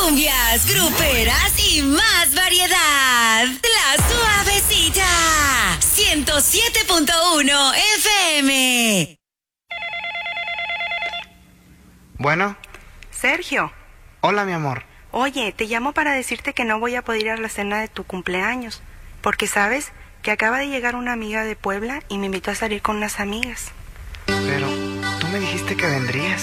cumbias, gruperas y más variedad. La Suavecita. 107.1 FM. Bueno. Sergio. Hola, mi amor. Oye, te llamo para decirte que no voy a poder ir a la cena de tu cumpleaños, porque sabes que acaba de llegar una amiga de Puebla y me invitó a salir con unas amigas. Pero tú me dijiste que vendrías.